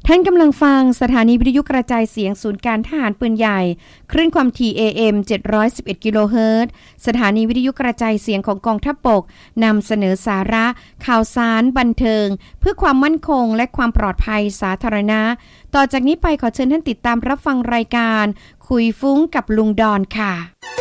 ท่านกำลังฟังสถานีวิทยุกระจายเสียงศูนย์การทหารปืนใหญ่คลื่นความถี่ AM 711 กิโลเฮิรตซ์สถานีวิทยุกระจายเสียงของกองทัพบกนำเสนอสาระข่าวสารบันเทิงเพื่อความมั่นคงและความปลอดภัยสาธารณะต่อจากนี้ไปขอเชิญท่านติดตามรับฟังรายการคุยฟุ้งกับลุงดอนค่ะ